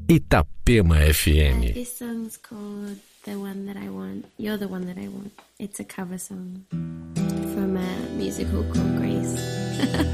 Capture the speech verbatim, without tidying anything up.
Itapema F M. Uh, this song's called The One That I Want. You're the One That I Want. It's a cover song from a musical called Grace.